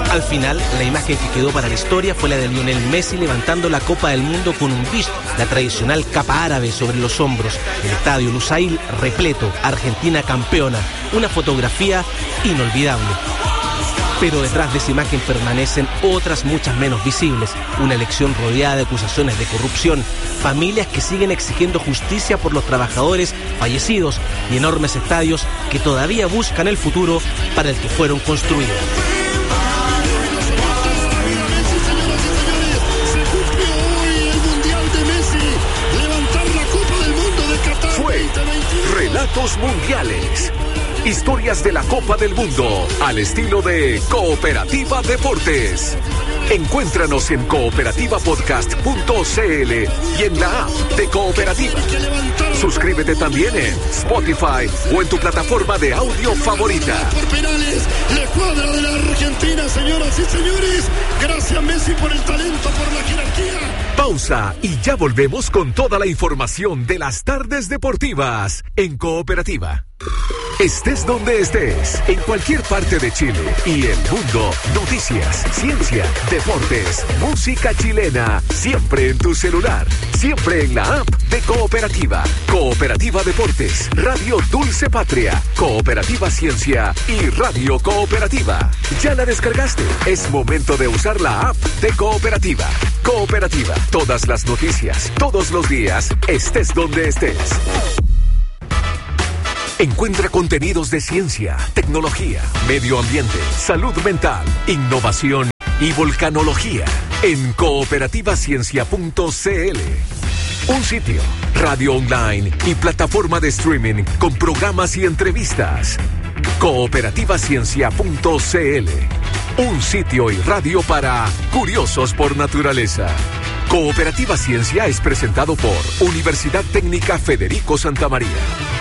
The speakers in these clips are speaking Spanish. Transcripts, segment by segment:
Al final, la imagen que quedó para la historia fue la de Lionel Messi levantando la Copa del Mundo con un bis, la tradicional capa árabe sobre los hombros. El estadio Lusail repleto, Argentina campeona. Una fotografía inolvidable. Pero detrás de esa imagen permanecen otras muchas menos visibles. Una elección rodeada de acusaciones de corrupción, familias que siguen exigiendo justicia por los trabajadores fallecidos y enormes estadios que todavía buscan el futuro para el que fueron construidos. Fue Relatos Mundiales. Historias de la Copa del Mundo al estilo de Cooperativa Deportes. Encuéntranos en cooperativapodcast.cl y en la app de Cooperativa. Suscríbete también en Spotify o en tu plataforma de audio favorita. Por penales, la escuadra de la Argentina, señoras y señores. Gracias, Messi, por el talento, por la jerarquía. Pausa y ya volvemos con toda la información de las tardes deportivas en Cooperativa. Estés donde estés, en cualquier parte de Chile y el mundo, noticias, ciencia, deportes, música chilena, siempre en tu celular, siempre en la app de Cooperativa. Cooperativa Deportes, Radio Dulce Patria, Cooperativa Ciencia y Radio Cooperativa. ¿Ya la descargaste? Es momento de usar la app de Cooperativa. Cooperativa, todas las noticias, todos los días, estés donde estés. Encuentra contenidos de ciencia, tecnología, medio ambiente, salud mental, innovación y volcanología en cooperativaciencia.cl. Un sitio, radio online y plataforma de streaming con programas y entrevistas. Cooperativaciencia.cl. Un sitio y radio para curiosos por naturaleza. Cooperativa Ciencia es presentado por Universidad Técnica Federico Santa María.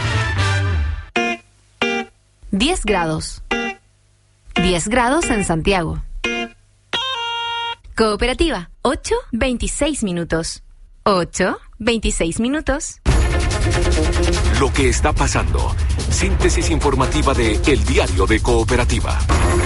10 grados. 10 grados en Santiago. Cooperativa, 8:26 minutos. 8:26 minutos. Lo que está pasando. Síntesis informativa de El Diario de Cooperativa.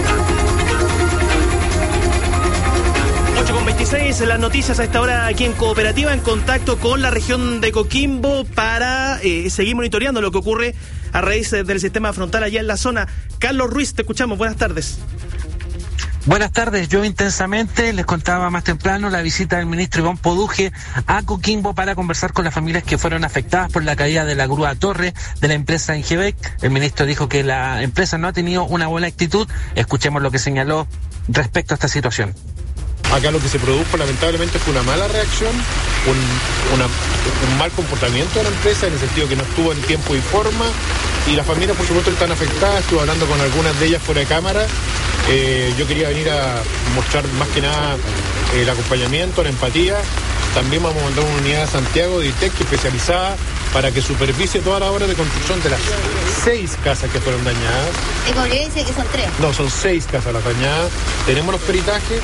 8:26, las noticias a esta hora aquí en Cooperativa, en contacto con la región de Coquimbo para seguir monitoreando lo que ocurre a raíz del sistema frontal allá en la zona. Carlos Ruiz, te escuchamos, buenas tardes. Buenas tardes, llueve intensamente. Les contaba más temprano la visita del ministro Iván Poduje a Coquimbo para conversar con las familias que fueron afectadas por la caída de la grúa torre de la empresa Ingebec. El ministro dijo que la empresa no ha tenido una buena actitud. Escuchemos lo que señaló respecto a esta situación. Acá lo que se produjo lamentablemente fue una mala reacción, un mal comportamiento de la empresa, en el sentido que no estuvo en tiempo y forma, y las familias por supuesto están afectadas. Estuve hablando con algunas de ellas fuera de cámara. Yo quería venir a mostrar más que nada el acompañamiento, la empatía. También vamos a mandar una unidad a Santiago de ITEC especializada para que supervise toda la obra de construcción de las 6 casas que fueron dañadas. Y como le dice que son 3. No, son 6 casas las dañadas. Tenemos los peritajes.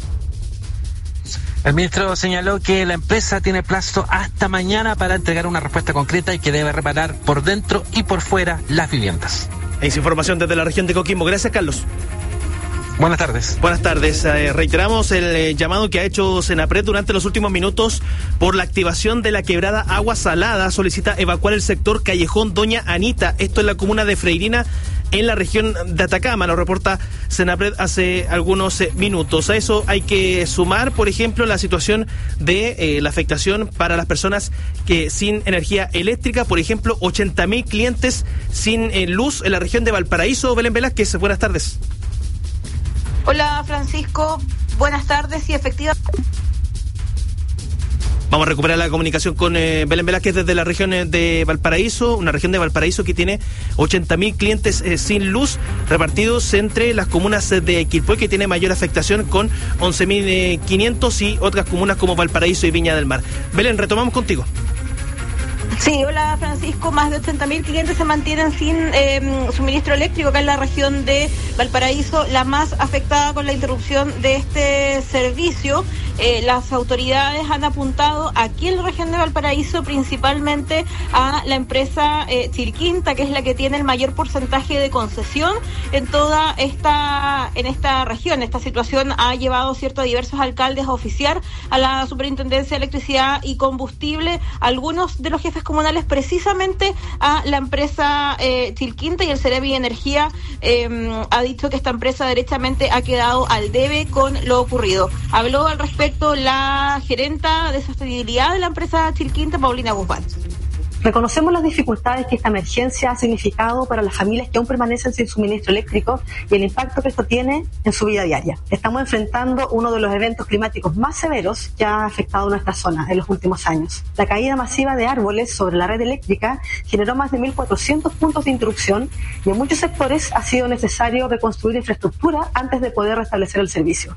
El ministro señaló que la empresa tiene plazo hasta mañana para entregar una respuesta concreta y que debe reparar por dentro y por fuera las viviendas. Es información desde la región de Coquimbo. Gracias, Carlos. Buenas tardes. Buenas tardes. Reiteramos el llamado que ha hecho Senapred durante los últimos minutos por la activación de la quebrada Agua Salada. Solicita evacuar el sector Callejón Doña Anita. Esto en la comuna de Freirina, en la región de Atacama. Lo reporta Senapred hace algunos minutos. A eso hay que sumar, por ejemplo, la situación de la afectación para las personas que sin energía eléctrica. Por ejemplo, 80.000 clientes sin luz en la región de Valparaíso. Belén Velázquez, buenas tardes. Hola, Francisco. Buenas tardes. Y efectivamente... Vamos a recuperar la comunicación con Belén Velázquez desde la región de Valparaíso, una región de Valparaíso que tiene 80.000 clientes sin luz repartidos entre las comunas de Quilpué, que tiene mayor afectación con 11.500, y otras comunas como Valparaíso y Viña del Mar. Belén, retomamos contigo. Sí, hola Francisco, más de 80.000 clientes se mantienen sin suministro eléctrico acá en la región de Valparaíso, la más afectada con la interrupción de este servicio. las autoridades han apuntado aquí en la región de Valparaíso principalmente a la empresa Chilquinta, que es la que tiene el mayor porcentaje de concesión en toda esta región. Esta situación ha llevado a diversos alcaldes a oficiar a la Superintendencia de Electricidad y Combustible, algunos de los jefes comunales precisamente a la empresa Chilquinta, y el Ceremi de Energía ha dicho que esta empresa derechamente ha quedado al debe con lo ocurrido. Habló al respecto la gerenta de sostenibilidad de la empresa Chilquinta, Paulina Guzmán. Reconocemos las dificultades que esta emergencia ha significado para las familias que aún permanecen sin suministro eléctrico y el impacto que esto tiene en su vida diaria. Estamos enfrentando uno de los eventos climáticos más severos que ha afectado nuestra zona en los últimos años. La caída masiva de árboles sobre la red eléctrica generó más de 1.400 puntos de interrupción y en muchos sectores ha sido necesario reconstruir infraestructura antes de poder restablecer el servicio.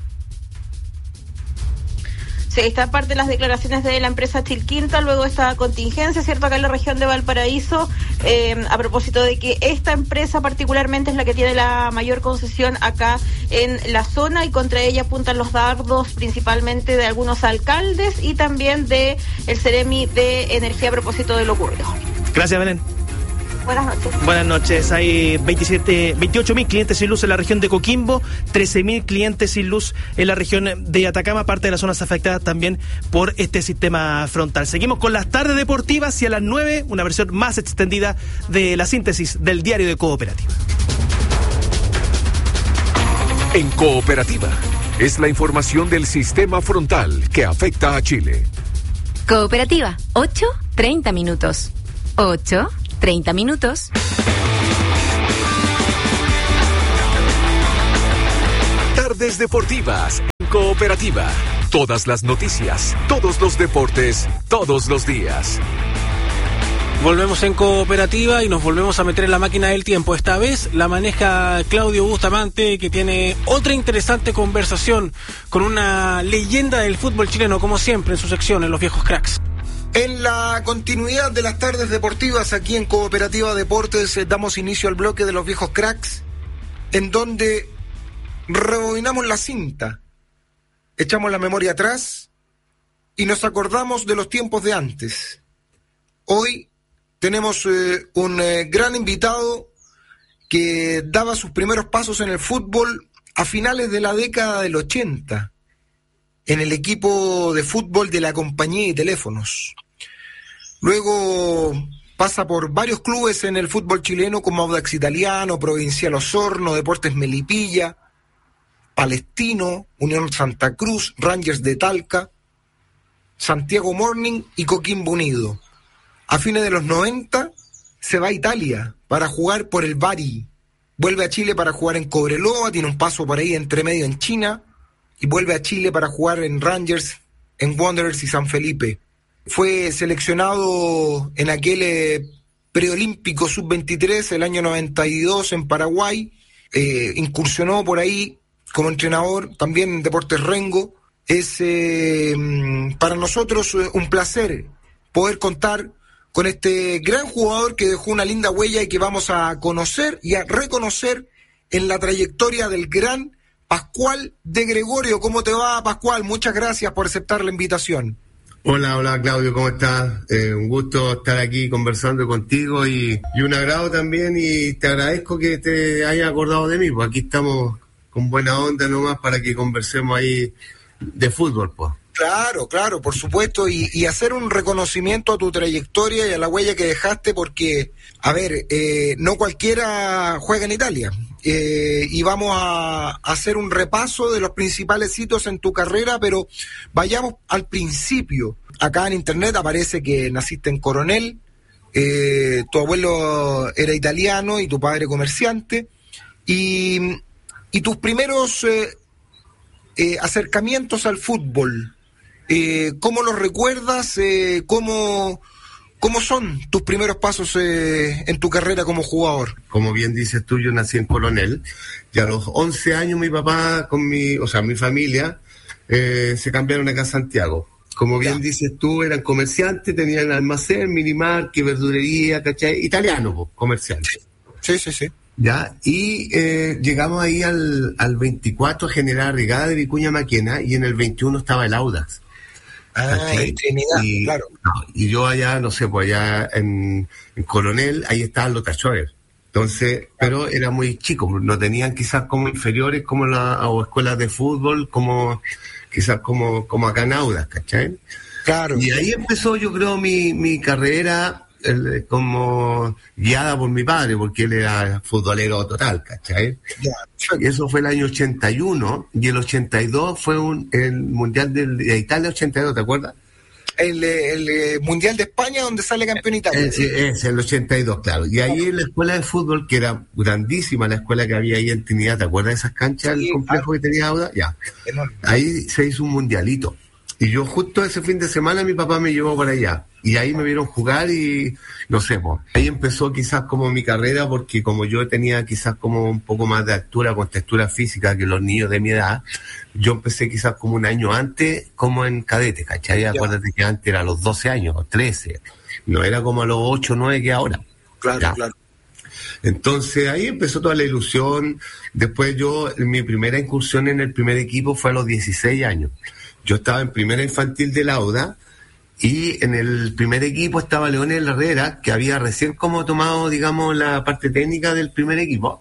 Sí, esta parte de las declaraciones de la empresa Chilquinta luego de esta contingencia, ¿cierto?, acá en la región de Valparaíso, a propósito de que esta empresa particularmente es la que tiene la mayor concesión acá en la zona, y contra ella apuntan los dardos principalmente de algunos alcaldes y también de el Ceremi de Energía a propósito de lo ocurrido. Gracias, Belén. Buenas noches. Buenas noches. Hay 28.000 clientes sin luz en la región de Coquimbo, 13.000 clientes sin luz en la región de Atacama, parte de las zonas afectadas también por este sistema frontal. Seguimos con las tardes deportivas y a las 9 una versión más extendida de la síntesis del diario de Cooperativa. En Cooperativa es la información del sistema frontal que afecta a Chile. Cooperativa, 8:30 minutos. 8:30 minutos. Tardes deportivas en Cooperativa. Todas las noticias, todos los deportes, todos los días. Volvemos en Cooperativa y nos volvemos a meter en la máquina del tiempo. Esta vez la maneja Claudio Bustamante, que tiene otra interesante conversación con una leyenda del fútbol chileno, como siempre en su sección, en Los Viejos Cracks. En la continuidad de las tardes deportivas aquí en Cooperativa Deportes damos inicio al bloque de Los Viejos Cracks, en donde rebobinamos la cinta, echamos la memoria atrás y nos acordamos de los tiempos de antes. Hoy tenemos un gran invitado que daba sus primeros pasos en el fútbol a finales de la década del 80, en el equipo de fútbol de la Compañía de Teléfonos. Luego pasa por varios clubes en el fútbol chileno como Audax Italiano, Provincial Osorno, Deportes Melipilla, Palestino, Unión Santa Cruz, Rangers de Talca, Santiago Morning y Coquimbo Unido. A fines de los 90 se va a Italia para jugar por el Bari. Vuelve a Chile para jugar en Cobreloa, tiene un paso por ahí entre medio en China y vuelve a Chile para jugar en Rangers, en Wanderers y San Felipe. Fue seleccionado en aquel preolímpico sub-23 el año 92 en Paraguay, incursionó por ahí como entrenador también en Deportes Rengo. Es para nosotros un placer poder contar con este gran jugador que dejó una linda huella y que vamos a conocer y a reconocer en la trayectoria del gran Pascual de Gregorio. ¿Cómo te va, Pascual? Muchas gracias por aceptar la invitación. Hola Claudio, ¿cómo estás? Un gusto estar aquí conversando contigo y un agrado también, y te agradezco que te hayas acordado de mí, pues aquí estamos con buena onda nomás para que conversemos ahí de fútbol, pues. Claro, por supuesto, y hacer un reconocimiento a tu trayectoria y a la huella que dejaste, porque, a ver, no cualquiera juega en Italia, y vamos a hacer un repaso de los principales hitos en tu carrera, pero vayamos al principio. Acá en internet aparece que naciste en Coronel, tu abuelo era italiano y tu padre comerciante, y tus primeros acercamientos al fútbol, ¿cómo los recuerdas? ¿Cómo son tus primeros pasos en tu carrera como jugador? Como bien dices tú, yo nací en Coronel, y a los 11 años mi papá mi familia se cambiaron acá a Santiago. Como bien dices tú, eran comerciantes, tenían almacén, minimarket, verdurería, ¿cachai? Italiano, comerciantes. Sí. Ya, y llegamos ahí al 24 General Regada de Vicuña Maquena, y en el 21 estaba el Audax. En Trinidad, claro. Y yo allá, no sé, pues allá en Coronel, ahí estaban los Tachover. Entonces, pero era muy chico, no tenían quizás como inferiores como o escuelas de fútbol, como quizás como acá en Audax, ¿cachai? Claro. Y ahí empezó, yo creo, mi carrera como guiada por mi padre, porque él era futbolero total, ¿cachai? Y eso fue el año 81, y el 82 fue el Mundial de Italia 82, ¿te acuerdas? El Mundial de España, donde sale campeón Italia. Es el 82, claro. Y ahí en la escuela de fútbol, que era grandísima, la escuela que había ahí en Trinidad, ¿te acuerdas de esas canchas, el complejo que tenía Auda? Ya. Ahí se hizo un mundialito. Y yo justo ese fin de semana mi papá me llevó para allá. Y ahí me vieron jugar y, no sé, pues, ahí empezó quizás como mi carrera, porque como yo tenía quizás como un poco más de altura, con textura física que los niños de mi edad, yo empecé quizás como un año antes, como en cadete, ¿cachai? Acuérdate que antes era a los 12 años, 13. No era como a los 8 o 9 que ahora. Claro, claro. Entonces ahí empezó toda la ilusión. Después mi primera incursión en el primer equipo fue a los 16 años. Yo estaba en primera infantil de Lauda, y en el primer equipo estaba Leonel Herrera, que había recién como tomado, digamos, la parte técnica del primer equipo.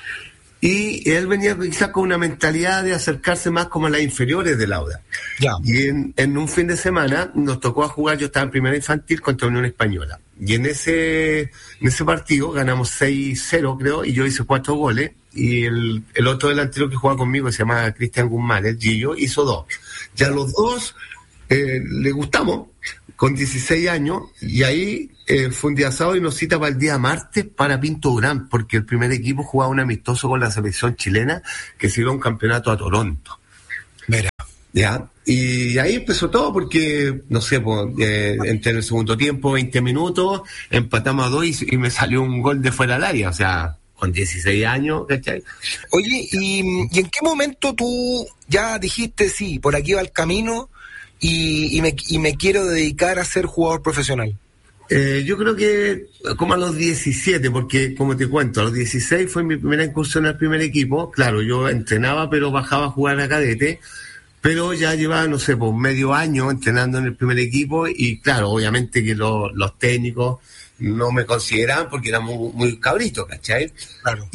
Y él venía quizás con una mentalidad de acercarse más como a las inferiores de Lauda. Y en un fin de semana nos tocó jugar, yo estaba en primera infantil contra Unión Española. Y en ese partido ganamos 6-0, creo, y yo hice 4 goles. Y el otro delantero que jugaba conmigo, se llama Cristian Guzmán, el Gillo, hizo 2. Ya los dos le gustamos, con 16 años, y ahí fue un día sábado y nos cita para el día martes para Pinto Durán, porque el primer equipo jugaba un amistoso con la selección chilena que se iba a un campeonato a Toronto. Mira. Ya, y ahí empezó todo, porque, no sé, pues, entre el segundo tiempo, 20 minutos, empatamos a 2 y me salió un gol de fuera del área, o sea, con 16 años, ¿cachai? Oye, ¿y en qué momento tú ya dijiste, sí, por aquí va el camino y me quiero dedicar a ser jugador profesional? Yo creo que como a los 17, porque como te cuento, a los 16 fue mi primera incursión al primer equipo. Claro, yo entrenaba, pero bajaba a jugar a cadete, pero ya llevaba, no sé, pues medio año entrenando en el primer equipo, y claro, obviamente que los técnicos no me consideraban porque era muy cabrito, ¿cachai? Claro.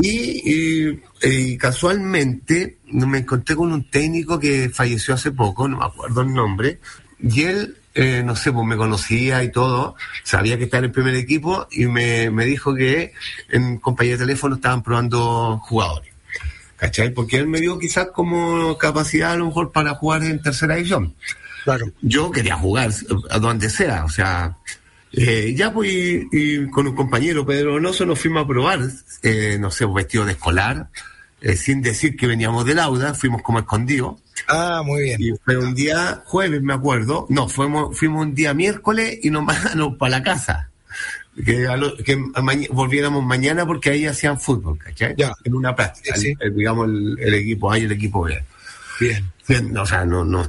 Y casualmente me encontré con un técnico que falleció hace poco, no me acuerdo el nombre, y él, no sé, pues me conocía y todo, sabía que estaba en el primer equipo, y me dijo que en compañía de teléfono estaban probando jugadores, ¿cachai? Porque él me dio quizás como capacidad a lo mejor para jugar en tercera división. Claro. Yo quería jugar a donde sea, o sea... ya pues, y con un compañero, Pedro Donoso, nos fuimos a probar, no sé, vestido de escolar, sin decir que veníamos del Auda, fuimos como escondidos. Ah, muy bien. Y fue un día jueves, me acuerdo, no, fuimos un día miércoles y nos mandaron para la casa, que volviéramos mañana porque ahí hacían fútbol, ¿cachai? Ya. En una práctica, sí. digamos, el equipo A y el equipo B. Bien. O sea, no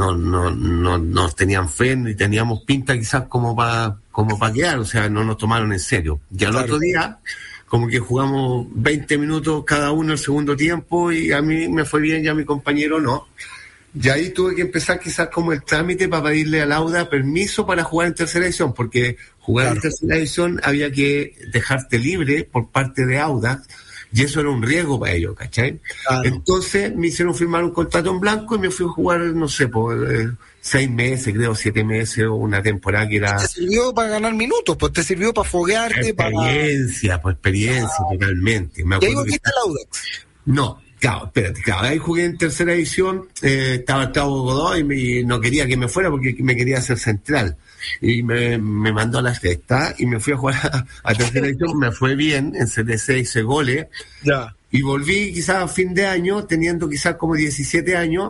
tenían fe, ni teníamos pinta quizás como para quedar, o sea, no nos tomaron en serio. Y al otro día, como que jugamos 20 minutos cada uno el segundo tiempo, y a mí me fue bien y a mi compañero no. Y ahí tuve que empezar quizás como el trámite para pedirle a Lauda permiso para jugar en tercera división, porque jugar en tercera división había que dejarte libre por parte de Audax, y eso era un riesgo para ellos, ¿cachai? Claro. Entonces me hicieron firmar un contrato en blanco y me fui a jugar, no sé, por 6 meses, creo, 7 meses, o una temporada que era... ¿Te sirvió para ganar minutos? Pues te sirvió para foguearte, experiencia, totalmente. Me acuerdo. ¿Y ahí volviste al Audax? No, claro, espérate, ahí jugué en tercera división, estaba el Cabo Godoy y no quería que me fuera porque me quería hacer central. Y me mandó a la sexta y me fui a jugar a tercera división, me fue bien, en CDC hice goles. Ya. Y volví quizás a fin de año, teniendo quizás como 17 años,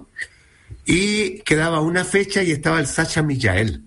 y quedaba una fecha y estaba el Sacha Millael.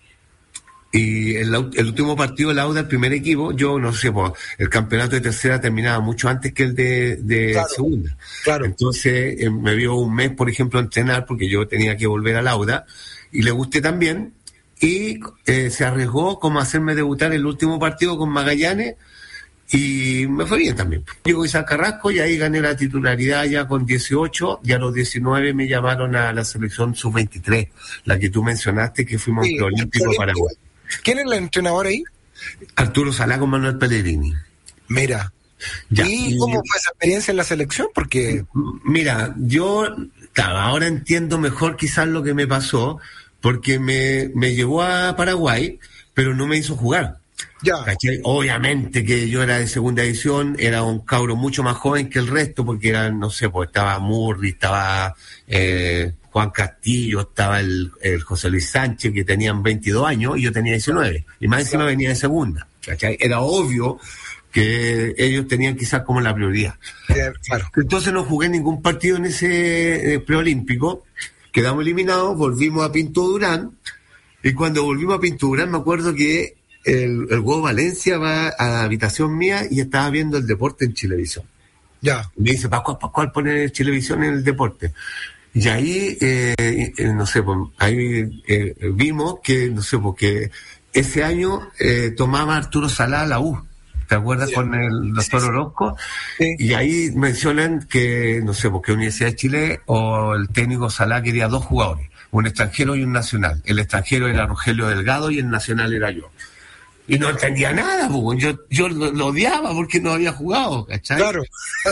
Y el último partido del Auda, el primer equipo, yo no sé, pues, el campeonato de tercera terminaba mucho antes que el de segunda. Claro. Entonces me vio un mes, por ejemplo, a entrenar, porque yo tenía que volver al Auda, y le gusté también, y se arriesgó como a hacerme debutar el último partido con Magallanes, y me fue bien también. Llegó Isaac Carrasco y ahí gané la titularidad ya con 18, y a los 19 me llamaron a la selección sub-23, la que tú mencionaste, que fuimos al preolímpico de Paraguay. ¿Quién es el entrenador ahí? Arturo Salá con Manuel Pellegrini. Mira. Ya, ¿Y cómo fue esa experiencia en la selección? Porque... Mira, yo ahora entiendo mejor quizás lo que me pasó, porque me llevó a Paraguay, pero no me hizo jugar. Ya. ¿Cachai? Obviamente que yo era de segunda división, era un cabro mucho más joven que el resto, porque eran, no sé, pues estaba Murri, estaba Juan Castillo, estaba el José Luis Sánchez, que tenían 22 años, y yo tenía 19, y más encima venía de segunda, ¿cachai? Era obvio que ellos tenían quizás como la prioridad. Claro. Entonces no jugué ningún partido en ese preolímpico, quedamos eliminados, volvimos a Pinto Durán, y cuando volvimos a Pinto Durán me acuerdo que el Hugo Valencia va a la habitación mía y estaba viendo el deporte en Chilevisión. Ya. Me dice, Pascual, poner Chilevisión en el deporte. Y ahí, no sé, pues, ahí vimos que, no sé, porque ese año tomaba Arturo Salá la U. ¿Te acuerdas? Sí. Con el doctor Orozco. Sí. Y ahí mencionan que, no sé, porque Universidad de Chile o el técnico Salá quería 2 jugadores, un extranjero y un nacional. El extranjero era Rogelio Delgado y el nacional era yo. Y no entendía nada, pues. Yo lo odiaba porque no había jugado, ¿cachai? Claro.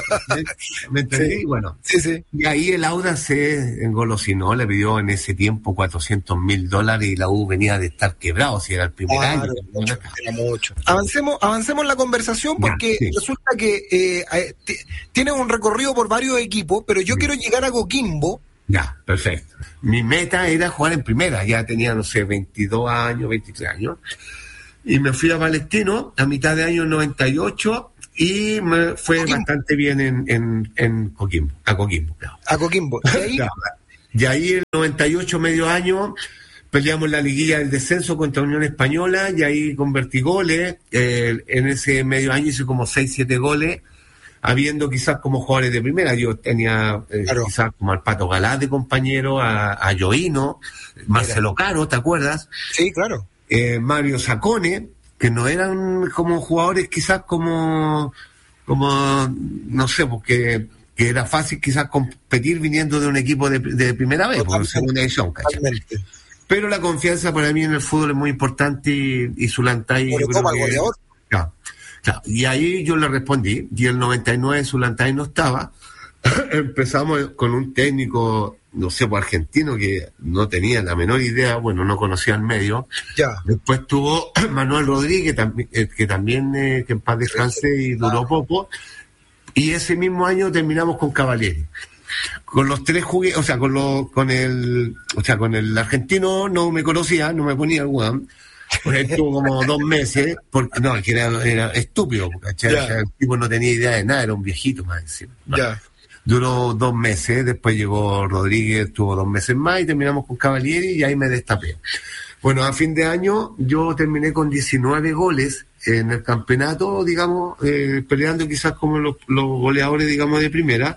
¿Me entendí? Sí. Bueno, sí. Y ahí el Audax se engolosinó, le pidió en ese tiempo $400,000 y la U venía de estar quebrado, si era el primer año. Era mucho. Avancemos la conversación porque resulta que tienes un recorrido por varios equipos, pero yo quiero llegar a Coquimbo. Ya, perfecto. Mi meta era jugar en primera, ya tenía, no sé, 22 años, 23 años. Y me fui a Palestino a mitad de año 98 y me fue bastante bien en Coquimbo, a Coquimbo, claro. A Coquimbo. ¿Y ahí? Claro. Y ahí el 98, medio año, peleamos la liguilla del descenso contra Unión Española y ahí convertí goles. En ese medio año hice como 6-7 goles, habiendo quizás como jugadores de primera. Yo tenía quizás como al Pato Galá de compañero, a Joino, Marcelo Caro, ¿te acuerdas? Sí, claro. Mario Sacone, que no eran como jugadores quizás como no sé, porque que era fácil quizás competir viniendo de un equipo de primera vez, por segunda división, ¿cachai? Pero la confianza para mí en el fútbol es muy importante y Zulantay... goleador. Claro. Y ahí yo le respondí, y el 99 Zulantay no estaba. Empezamos con un técnico, no sé, pues argentino, que no tenía la menor idea, bueno, no conocía el medio. Ya. Después tuvo Manuel Rodríguez, que también que en paz descanse y duró poco. Y ese mismo año terminamos con Cavalieri. Con los 3 jugué, o sea, con el argentino no me conocía, no me ponía el guam. Pues estuvo como 2 meses, porque no, que era estúpido, ¿cachai? O sea, el tipo no tenía idea de nada, era un viejito más encima. Ya. Duró 2 meses, después llegó Rodríguez, estuvo 2 meses más y terminamos con Cavalieri y ahí me destapé. Bueno, a fin de año yo terminé con 19 goles en el campeonato, digamos, peleando quizás como los goleadores, digamos, de primera.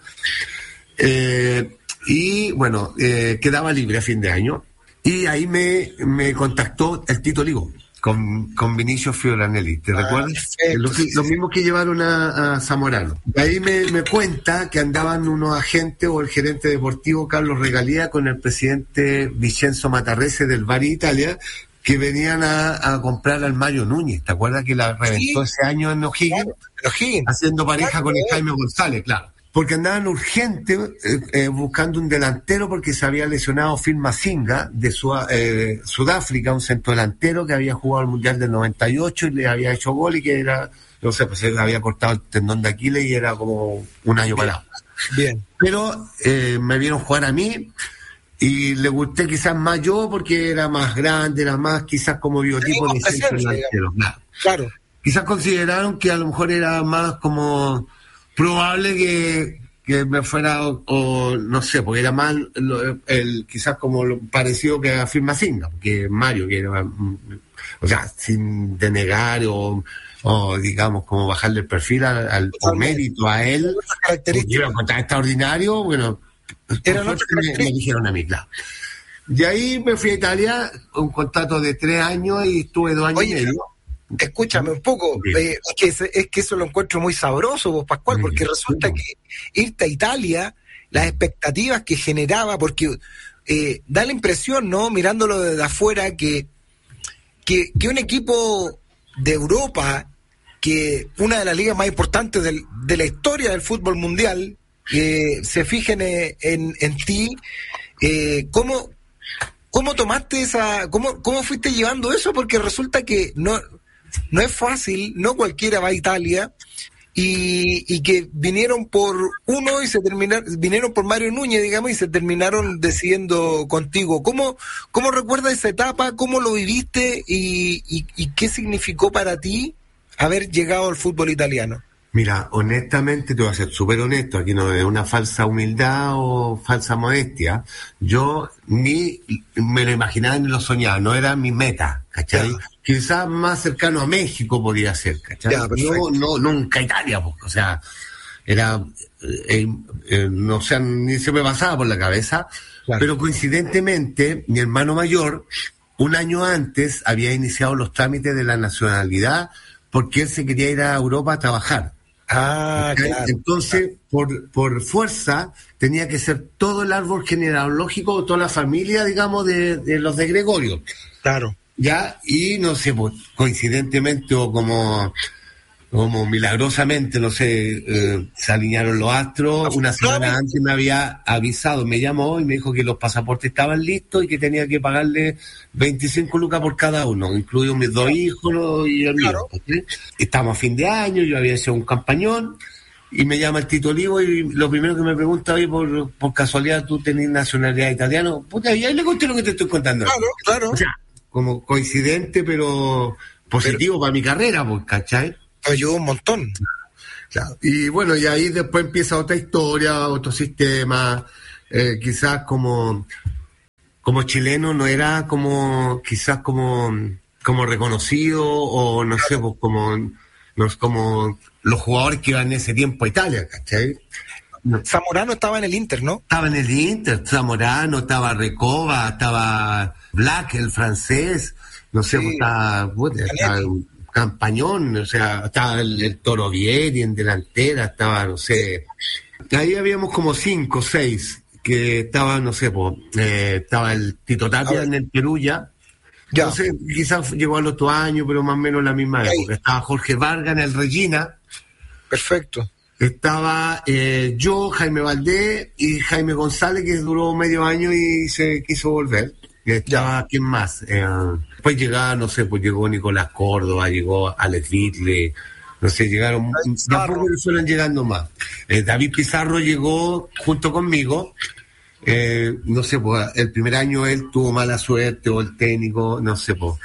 Y bueno, quedaba libre a fin de año. Y ahí me contactó el Tito Ligo con Vinicio Fioranelli, ¿te recuerdas? Los mismos que llevaron a Zamorano. Y ahí me cuenta que andaban unos agentes o el gerente deportivo Carlos Regalía con el presidente Vincenzo Matarrese del Bari Italia, que venían a comprar al Mario Núñez. ¿Te acuerdas que la reventó ese año en O'Higgins? Haciendo pareja con el Jaime González, claro. Porque andaban urgentes buscando un delantero porque se había lesionado Phil Mazinga de Sudáfrica, un centrodelantero que había jugado el Mundial del 98 y le había hecho gol y que era, no sé, pues se había cortado el tendón de Aquiles y era como un año parado. Bien. Pero me vieron jugar a mí y le gusté quizás más yo porque era más grande, era más quizás como biotipo de centrodelantero. Claro. Quizás consideraron que a lo mejor era más como... probable que me fuera, o no sé, porque era más quizás como lo parecido que a Phil Mazinga, porque Mario, que era, o sea, sin denegar o digamos, como bajarle el perfil al mérito a él, porque iba a contar extraordinario, bueno, me dijeron a mí, claro. De ahí me fui a Italia, un contrato de 3 años y estuve 2 años y medio. Escúchame un poco, es que eso lo encuentro muy sabroso, vos, Pascual, porque resulta que irte a Italia, las expectativas que generaba, porque da la impresión, ¿no? Mirándolo desde afuera, que un equipo de Europa, que una de las ligas más importantes de la historia del fútbol mundial, se fijen en ti, ¿cómo tomaste cómo fuiste llevando eso? Porque resulta que no es fácil, no cualquiera va a Italia, y que vinieron por uno y vinieron por Mario Núñez, digamos, y se terminaron decidiendo contigo. ¿Cómo recuerdas esa etapa? ¿Cómo lo viviste? ¿Y qué significó para ti haber llegado al fútbol italiano? Mira, honestamente, te voy a ser súper honesto, aquí no es una falsa humildad o falsa modestia. Yo ni me lo imaginaba ni lo soñaba, no era mi meta, ¿cachai? Ya. Quizás más cercano a México podía ser, ¿cachai? Ya, no, nunca Italia, porque, o sea, era, no sé, ni se me pasaba por la cabeza, claro. Pero coincidentemente, mi hermano mayor, un año antes, había iniciado los trámites de la nacionalidad, porque él se quería ir a Europa a trabajar. Claro. Entonces, por fuerza, tenía que ser todo el árbol genealógico, toda la familia, digamos, de los de Gregorio. Claro. Ya, y no sé, pues, coincidentemente o como milagrosamente, no sé, se alinearon los astros. Una semana antes me había avisado, me llamó y me dijo que los pasaportes estaban listos y que tenía que pagarle 25 lucas por cada uno, incluidos mis 2 hijos y el mío. ¿Sí? Estamos a fin de año, yo había hecho un campañón y me llama el Tito Olivo y lo primero que me pregunta, oye, por casualidad tú tenés nacionalidad italiana. Puta, y ahí le conté lo que te estoy contando. Claro. O sea, como coincidente, pero positivo para mi carrera, pues, ¿cachai? Ayudó un montón. Claro. Y bueno, y ahí después empieza otra historia, otro sistema, quizás como chileno no era quizás como reconocido, o no sé, pues como los jugadores que iban en ese tiempo a Italia, ¿cachai? Zamorano estaba en el Inter, ¿no? Estaba en el Inter, Zamorano, estaba Recoba, estaba Black, el francés, no sé, sí. Estaba Campañón, o sea, estaba el Toro Vieri en delantera, estaba, no sé, ahí habíamos como 5 o 6 que estaban, no sé, estaba el Tito Tapia en el Perú ya. Entonces, quizás llegó al otro año, pero más o menos la misma época. Estaba Jorge Vargas en el Regina. Perfecto. Estaba yo, Jaime Valdés y Jaime González, que duró medio año y se quiso volver. Estaba, ¿quién más? Después llegaba, no sé, pues llegó Nicolás Córdoba, llegó Alex Litle, no sé, llegaron, tampoco fueron llegando más. David Pizarro llegó junto conmigo, no sé, pues el primer año él tuvo mala suerte, o el técnico, no sé, pues.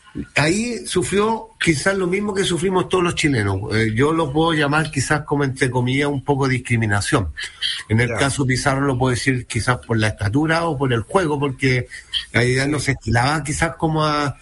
Ahí sufrió quizás lo mismo que sufrimos todos los chilenos. Yo lo puedo llamar quizás como, entre comillas, un poco de discriminación. En el caso Pizarro lo puedo decir quizás por la estatura o por el juego, porque la idea no se estilaba quizás como a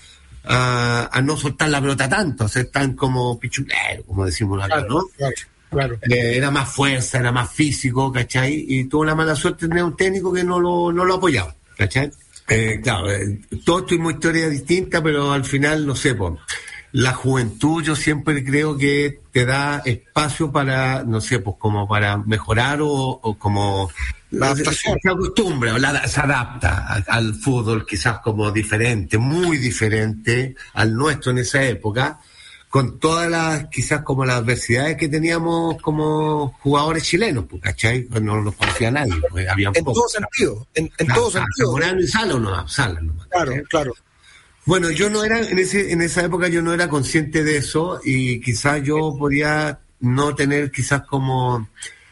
no soltar la pelota tanto, a ser tan como pichulero, como decimos acá, ¿no? Claro. Era más fuerza, era más físico, ¿cachai? Y tuvo la mala suerte de tener un técnico que no lo apoyaba, ¿cachai? Claro, todo esto es una historia distinta, pero al final, no sé, pues, la juventud yo siempre creo que te da espacio para, no sé, pues como para mejorar o como la adaptación. Se acostumbra, se adapta al fútbol quizás como diferente, muy diferente al nuestro en esa época, con todas las, quizás como las adversidades que teníamos como jugadores chilenos, pues, ¿cachai? No los conocía nadie, pues, había en todo sentido, en todo sentido. Morano y Sala nomás. Claro. Bueno, yo no era, en esa época yo no era consciente de eso, y quizás yo podía no tener quizás como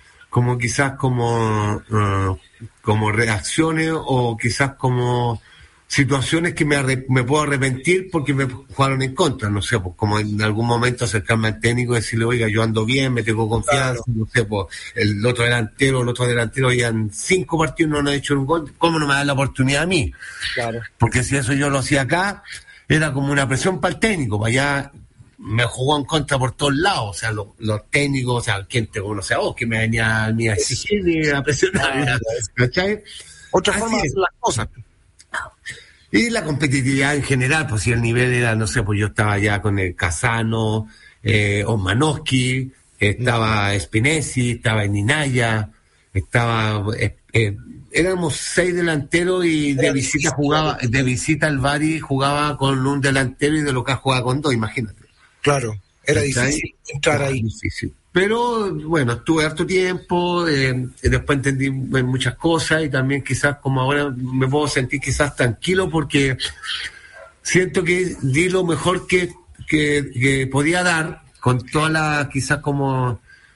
reacciones, o quizás como situaciones que me puedo arrepentir porque me jugaron en contra, no sé, pues como en algún momento acercarme al técnico y decirle, oiga, yo ando bien, me tengo confianza, no sé, pues el otro delantero ya en 5 partidos no han hecho un gol, ¿cómo no me dan la oportunidad a mí? Claro. Porque si eso yo lo hacía acá, era como una presión para el técnico, para allá me jugó en contra por todos lados, o sea, los técnicos, o sea, ¿quién te conoce a vos? Que me venía a exigir y a presionar, ¿cachai? Otra forma de hacer las cosas. Y la competitividad en general, pues si el nivel era, no sé, pues yo estaba ya con el Casano, Osmanowski, estaba Spinesi, estaba Ninaya, estaba... éramos 6 delanteros y de visita al Bari jugaba con un delantero y de local jugaba con 2, imagínate. Claro, era difícil entrar ahí. Difícil. Pero bueno, estuve harto tiempo, después entendí muchas cosas y también quizás como ahora me puedo sentir quizás tranquilo porque siento que di lo mejor que podía dar con todas las quizás como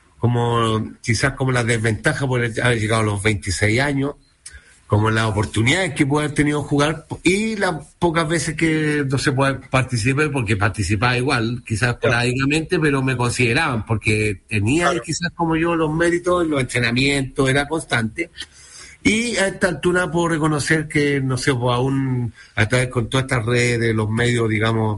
la desventaja por haber llegado a los 26 años, como las oportunidades que pude haber tenido jugar y las pocas veces que no se puede participar, porque participaba igual, quizás esporádicamente, pero me consideraban, porque tenía quizás como yo los méritos, los entrenamientos, era constante. Y a esta altura puedo reconocer que, no sé, pues aún a través con todas estas redes, los medios, digamos,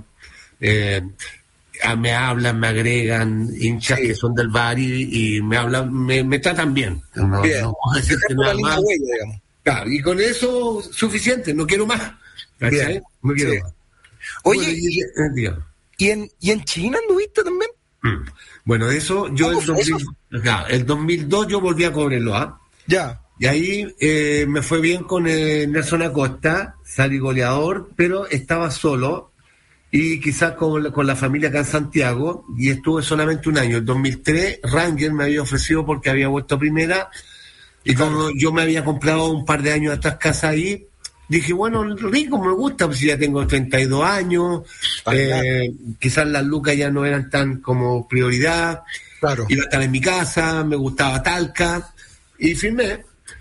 me hablan, me agregan hinchas que son del Bari y me hablan, me tratan bien. No puedo decirte nada más. Huella, digamos. Claro, y con eso suficiente, no quiero más. Bien, no quiero más. Oye, bueno, ¿y en China anduviste también? Bueno, eso yo el 2002 yo volví a Cobreloa. Ya. Y ahí me fue bien con Nelson Acosta, salí goleador, pero estaba solo y quizás con la familia acá en Santiago y estuve solamente un año. El 2003 Ranger me había ofrecido porque había vuelto a primera. Y como yo me había comprado un par de años atrás casa ahí, dije, bueno, rico, me gusta, pues ya tengo 32 años, quizás las lucas ya no eran tan como prioridad, iba a estar en mi casa, me gustaba Talca, y firmé.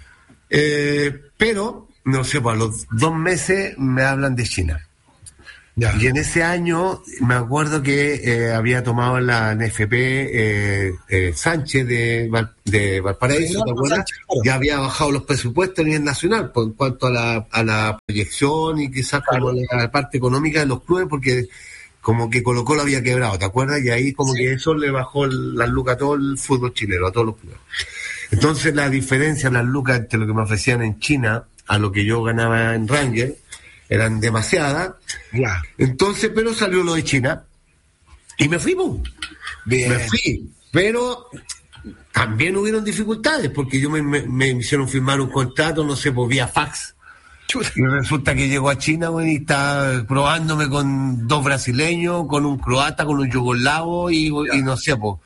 Pero, no sé, pues a los 2 meses me hablan de China. Ya. Y en ese año me acuerdo que había tomado la NFP Sánchez de Valparaíso, ¿te acuerdas? Sánchez, claro. Ya había bajado los presupuestos a nivel nacional en cuanto a la proyección y quizás como la parte económica de los clubes, porque como que Colo-Colo había quebrado, ¿te acuerdas? Y ahí como que eso le bajó las lucas a todo el fútbol chileno, a todos los clubes. Entonces la diferencia, las lucas entre lo que me ofrecían en China a lo que yo ganaba en Ranger eran demasiadas. Yeah. Entonces, pero salió lo de China y me fui, Bien. Me fui, pero también hubieron dificultades porque yo me hicieron firmar un contrato, no sé, pues vía fax. Y resulta que llegó a China, güey, y está probándome con 2 brasileños, con un croata, con un yugoslavo y no sé, pues.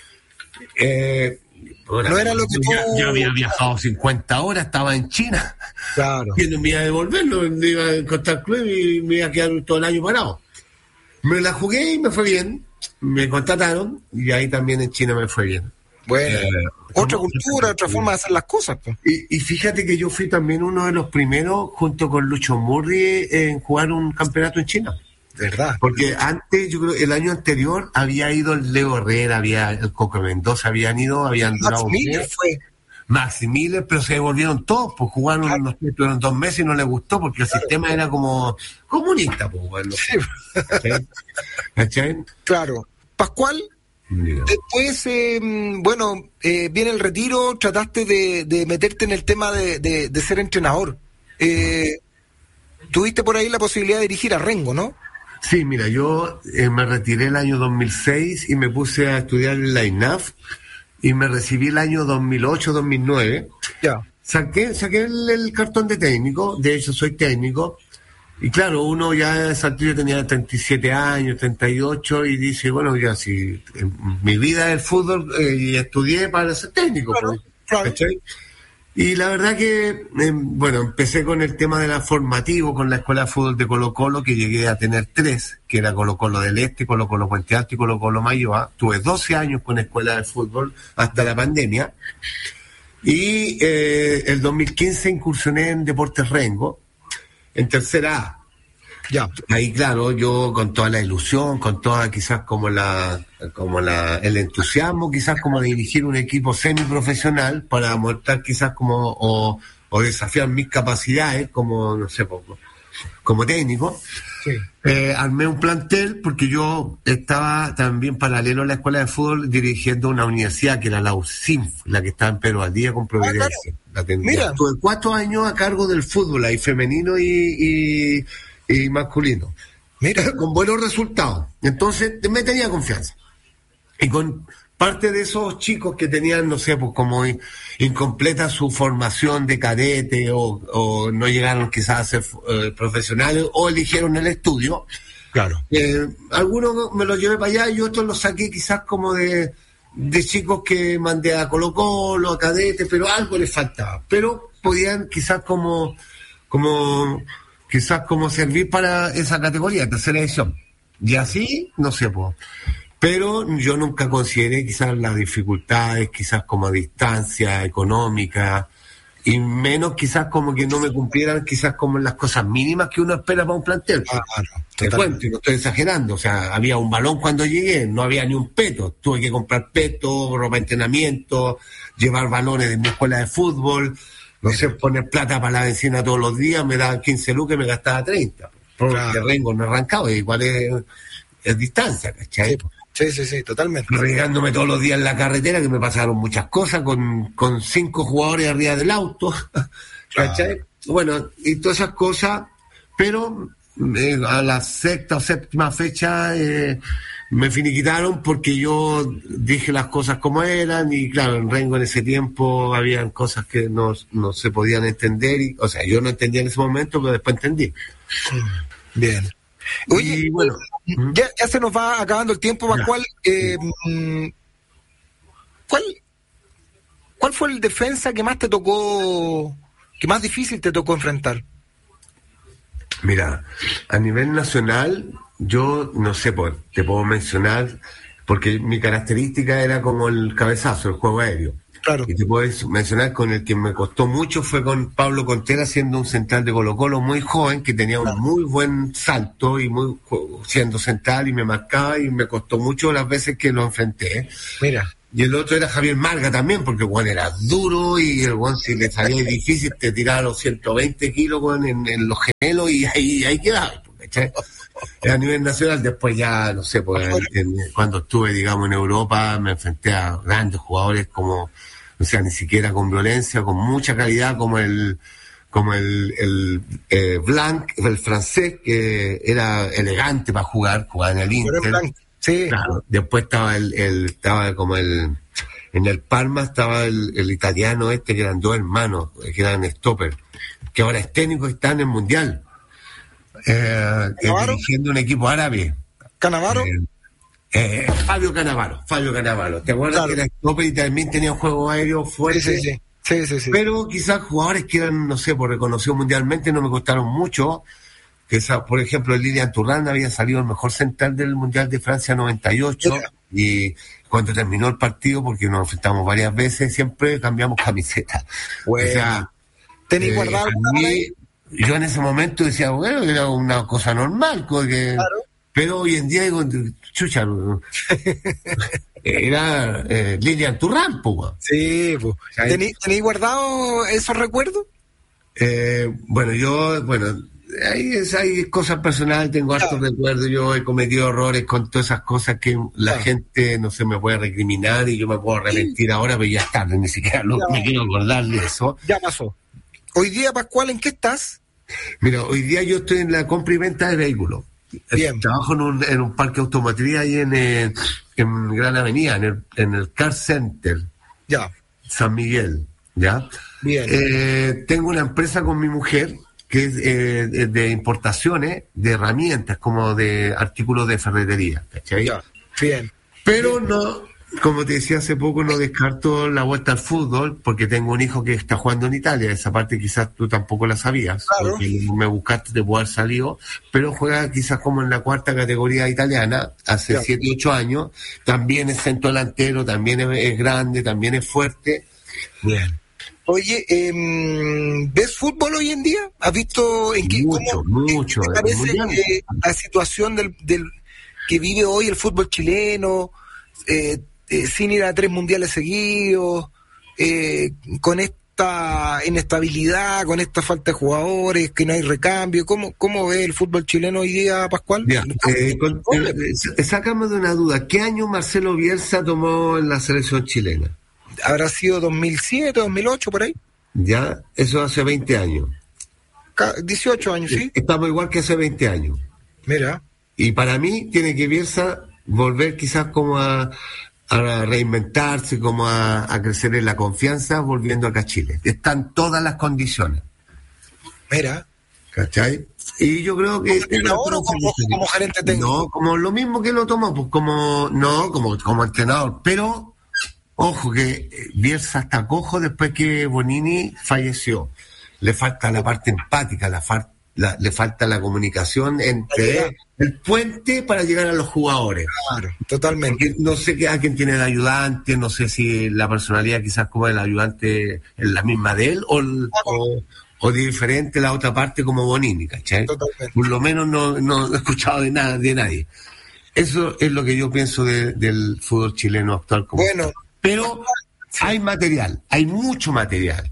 No era lo que ya había viajado 50 horas, estaba en China. Claro. Y no me iba a devolverlo, me iba a encontrar club y me iba a quedar todo el año parado. Me la jugué y me fue bien. Me contrataron y ahí también en China me fue bien. Bueno, otra cultura, otra forma de hacer las cosas. Pues. Y fíjate que yo fui también uno de los primeros, junto con Lucho Murri, en jugar un campeonato en China. ¿Verdad? Porque antes, yo creo, el año anterior había ido el Leo Herrera, el Coco Mendoza, habían durado Maxi Miller, pero se devolvieron todos, pues jugaron, no sé, tuvieron 2 meses y no les gustó porque el sistema era como comunista, pues bueno. Sí. ¿Cachai? Claro. Pascual, después, viene el retiro, trataste de meterte en el tema de ser entrenador. Tuviste por ahí la posibilidad de dirigir a Rengo, ¿no? Sí, mira, yo me retiré el año 2006 y me puse a estudiar en la INAF y me recibí el año 2008-2009. Ya. Saqué el cartón de técnico, de hecho soy técnico, y claro, uno ya tenía 37 años, 38, y dice, bueno, ya si mi vida es el fútbol y estudié para ser técnico. Claro. ¿Cachai? Y la verdad que, empecé con el tema de la formativo, con la Escuela de Fútbol de Colo-Colo, que llegué a tener 3, que era Colo-Colo del Este, Colo-Colo Puente Alto y Colo-Colo Mayoa. Tuve 12 años con Escuela de Fútbol hasta la pandemia. Y el 2015 incursioné en Deportes Rengo, en tercera A. Ya. Ahí, claro, yo con toda la ilusión, con toda quizás como el entusiasmo, quizás como de dirigir un equipo semiprofesional para mostrar quizás como, o desafiar mis capacidades como, no sé, como técnico. Sí. Armé un plantel porque yo estaba también paralelo a la escuela de fútbol dirigiendo una universidad que era la UCINF, la que estaba en Pedro Valdivia con Providencia. Mira. Tuve 4 años a cargo del fútbol, ahí femenino y masculino. Mira. Con buenos resultados. Entonces me tenía confianza. Y con parte de esos chicos que tenían, no sé, pues como incompleta su formación de cadete o no llegaron quizás a ser profesionales o eligieron el estudio. Claro. Algunos me los llevé para allá y otros los saqué quizás como de chicos que mandé a Colo-Colo, a cadete, pero algo les faltaba. Pero podían quizás como servir para esa categoría, tercera edición. Y así, no sé, pues. Pero yo nunca consideré quizás las dificultades, quizás como distancia económica, y menos quizás como que no me cumplieran quizás como las cosas mínimas que uno espera para un plantel. Te cuento, y no estoy exagerando, o sea, había un balón cuando llegué, no había ni un peto, tuve que comprar peto, ropa de entrenamiento, llevar balones de mi escuela de fútbol, no sé, poner plata para la benzina todos los días, me daban 15 lucas y me gastaba 30, porque Rengo no arrancaba, igual es distancia, ¿cachai? Sí, totalmente. Regándome todos los días en la carretera, que me pasaron muchas cosas, con 5 jugadores arriba del auto, ¿cachai? Bueno, y todas esas cosas, pero a la 6ª o 7ª fecha me finiquitaron porque yo dije las cosas como eran, y claro, en Rengo en ese tiempo habían cosas que no se podían entender, o sea, yo no entendía en ese momento, pero después entendí. Bien. Oye, y bueno, ya se nos va acabando el tiempo, Pascual. ¿Cuál fue el defensa que más te tocó, que más difícil te tocó enfrentar? Mira, a nivel nacional, yo no sé, te puedo mencionar, porque mi característica era como el cabezazo, el juego aéreo. Claro. Y te puedo mencionar con el que me costó mucho fue con Pablo Contreras, siendo un central de Colo-Colo muy joven, que tenía un muy buen salto y siendo central, y me marcaba, y me costó mucho las veces que lo enfrenté. Mira. Y el otro era Javier Marga también, porque el Juan era duro, y el Juan, si le salía difícil, te tiraba los 120 kilos en los gemelos, y ahí quedaba, ¿cachai? A nivel nacional, después ya, no sé, cuando estuve, digamos, en Europa, me enfrenté a grandes jugadores como, o sea, ni siquiera con violencia, con mucha calidad, como el Blanc, el francés, que era elegante para jugaba en el Inter. Sí. Claro. Después estaba como en el Parma estaba el italiano que eran 2 hermanos, que eran stopper, que ahora es técnico y está en el Mundial. Dirigiendo un equipo árabe. ¿Canavaro? Fabio Canavaro. ¿Te acuerdas que era stopper y también tenía un juego aéreo fuerte? Sí. Pero quizás jugadores que eran, no sé, reconocidos mundialmente no me costaron mucho. Por ejemplo, Lilian Thuram había salido el mejor central del Mundial de Francia 98, y cuando terminó el partido, porque nos enfrentamos varias veces, siempre cambiamos camiseta. Bueno. O sea, ¿tenés guardado yo en ese momento decía, bueno, era una cosa normal, porque, pero hoy en día digo, chucha, era Lilian Thuram, pues. Sí, pues. ¿Tenéis guardado esos recuerdos? Hay cosas personales, tengo hartos recuerdos, yo he cometido errores con todas esas cosas que la gente no se me puede recriminar, y yo me puedo arrepentir ahora, pero ya es tarde, ni siquiera me quiero acordar de eso. Ya pasó. Hoy día, Pascual, ¿en qué estás? Mira, hoy día yo estoy en la compra y venta de vehículos. Bien. Trabajo en un parque automotriz ahí en Gran Avenida, en el Car Center. Ya. San Miguel, ¿ya? Bien. Tengo una empresa con mi mujer que es de importaciones de herramientas, como de artículos de ferretería, ¿cachai? Ya. Bien. Pero no, como te decía hace poco, no descarto la vuelta al fútbol, porque tengo un hijo que está jugando en Italia. Esa parte quizás tú tampoco la sabías, porque me buscaste de poder salió, pero juega quizás como en la 4ª categoría italiana, hace 7, 8 años. También es centro delantero, también es grande, también es fuerte. Bien. Oye, ¿ves fútbol hoy en día? ¿Has visto en qué mucho, te parece la situación del que vive hoy el fútbol chileno, sin ir a 3 mundiales seguidos, con esta inestabilidad, con esta falta de jugadores, que no hay recambio? ¿Cómo ve el fútbol chileno hoy día, Pascual? Sácame de una duda, ¿qué año Marcelo Bielsa tomó en la selección chilena? ¿Habrá sido 2007, 2008, por ahí? Ya, eso hace 20 años. 18 años, ¿sí? Estamos igual que hace 20 años. Mira. Y para mí tiene que Bielsa volver quizás como a reinventarse, como a crecer en la confianza, volviendo acá a Chile. Están todas las condiciones. Mira. ¿Cachai? Y yo creo que... como gerente técnico. No, como lo mismo que lo tomó, pues como entrenador. Pero, ojo, que Bielsa está cojo después que Bonini falleció. Le falta la parte empática, le falta la comunicación entre el puente para llegar a los jugadores. Claro, totalmente. Porque no sé a quién tiene el ayudante, no sé si la personalidad quizás como el ayudante es la misma de él o diferente la otra parte como Bonini, ¿cachai? Totalmente. Por lo menos no he escuchado de nadie. Eso es lo que yo pienso del fútbol chileno actual. Bueno. Pero hay material, hay mucho material.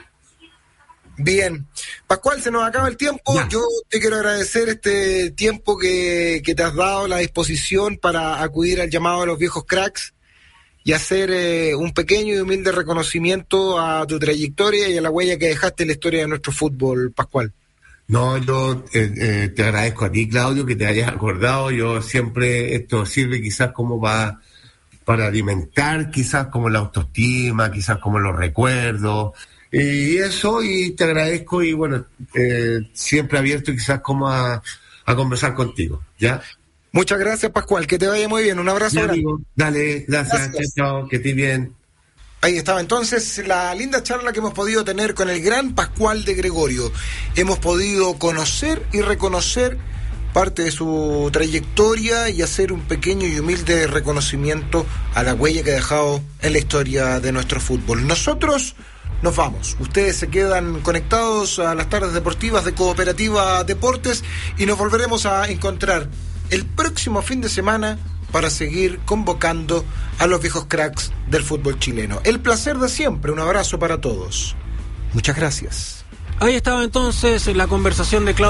Bien. Pascual, se nos acaba el tiempo. Ya. Yo te quiero agradecer este tiempo que te has dado, la disposición para acudir al llamado de los viejos cracks y hacer un pequeño y humilde reconocimiento a tu trayectoria y a la huella que dejaste en la historia de nuestro fútbol, Pascual. No, yo te agradezco a ti, Claudio, que te hayas acordado. Yo siempre, esto sirve quizás como para alimentar, quizás como la autoestima, quizás como los recuerdos. Y eso, y te agradezco, y bueno, siempre abierto quizás como a conversar contigo, ¿ya? Muchas gracias, Pascual, que te vaya muy bien, un abrazo grande. Amigo. Dale, gracias. Chao, que estés bien. Ahí estaba entonces la linda charla que hemos podido tener con el gran Pascual de Gregorio. Hemos podido conocer y reconocer parte de su trayectoria y hacer un pequeño y humilde reconocimiento a la huella que ha dejado en la historia de nuestro fútbol. Nosotros nos vamos. Ustedes se quedan conectados a las tardes deportivas de Cooperativa Deportes y nos volveremos a encontrar el próximo fin de semana para seguir convocando a los viejos cracks del fútbol chileno. El placer de siempre. Un abrazo para todos. Muchas gracias. Ahí estaba entonces la conversación de Claudio